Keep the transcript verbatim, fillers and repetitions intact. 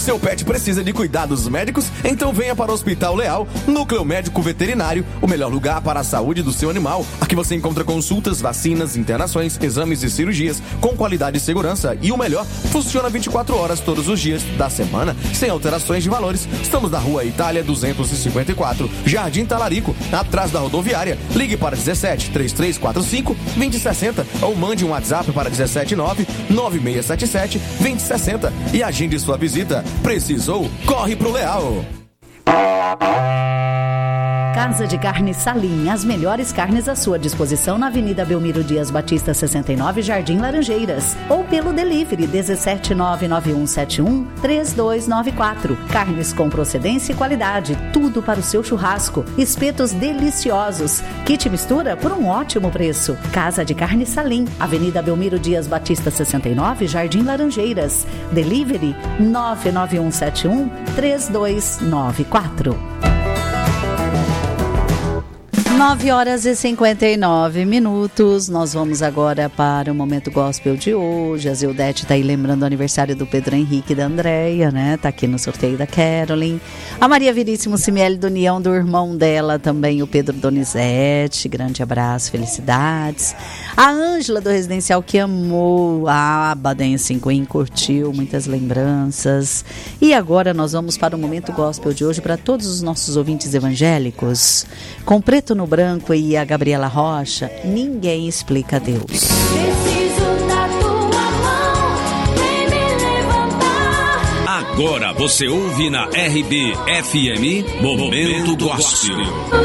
seu pet precisa de cuidados médicos? Então venha para o Hospital Leal, Núcleo Médico Veterinário, o melhor lugar para a saúde do seu animal. Aqui você encontra consultas, vacinas, internações, exames e cirurgias com qualidade e segurança. E o melhor, funciona vinte e quatro horas todos os dias da semana, sem alterações de valores. Estamos na Rua Itália duzentos e cinquenta e quatro, Jardim Talarico, atrás da rodoviária. Ligue para dezessete, trinta e três quarenta e cinco, vinte sessenta ou mande um WhatsApp para dezessete nove, nove seis sete sete, vinte sessenta e agende sua visita. Precisou? Corre pro Leal. Casa de Carne Salim, as melhores carnes à sua disposição na Avenida Belmiro Dias Batista sessenta e nove, Jardim Laranjeiras, ou pelo delivery dezessete nove nove um sete um três dois nove quatro. Carnes com procedência e qualidade, tudo para o seu churrasco, espetos deliciosos, kit mistura por um ótimo preço. Casa de Carne Salim, Avenida Belmiro Dias Batista sessenta e nove, Jardim Laranjeiras, delivery nove nove um sete um três dois nove quatro. nove horas e cinquenta e nove minutos, nós vamos agora para o Momento Gospel de hoje. A Zildete está aí lembrando o aniversário do Pedro Henrique e da Andréia, né? Tá aqui no sorteio da Carolyn. A Maria Veríssimo Cimieli do União, do irmão dela também, o Pedro Donizete. Grande abraço, felicidades. A Ângela do Residencial, que amou a Badense Queen, curtiu, muitas lembranças. E agora nós vamos para o Momento Gospel de hoje para todos os nossos ouvintes evangélicos. Com Preto no Branco e a Gabriela Rocha, Ninguém Explica Deus. Preciso da tua mão, vem me levantar. Agora você ouve na R B F M Momento Gospel.